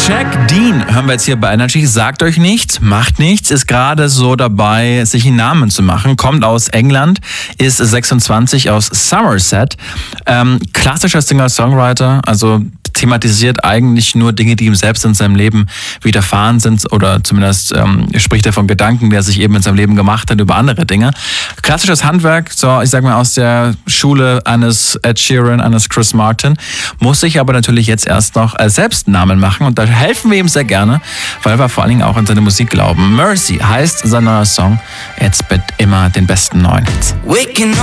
Jack Dean hören wir jetzt hier bei Energy. Sagt euch nichts, macht nichts, ist gerade so dabei, sich einen Namen zu machen. Kommt aus England, ist 26, aus Somerset. Klassischer Singer-Songwriter, also thematisiert eigentlich nur Dinge, die ihm selbst in seinem Leben widerfahren sind, oder zumindest spricht er von Gedanken, die er sich eben in seinem Leben gemacht hat über andere Dinge. Klassisches Handwerk, so ich sag mal aus der Schule eines Ed Sheeran, eines Chris Martin, muss sich aber natürlich jetzt erst noch selbst einen Namen machen, und da helfen wir ihm sehr gerne, weil wir vor allen Dingen auch an seine Musik glauben. Mercy heißt sein neuer Song, jetzt mit immer den besten neuen Hits.